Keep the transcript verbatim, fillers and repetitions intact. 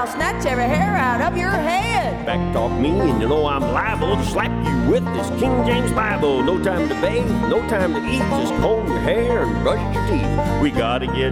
I'll snatch every hair out of your head. Backtalk me and you know I'm liable to slap you with this King James Bible. No time to bathe, no time to eat, just comb your hair and brush your teeth. We gotta get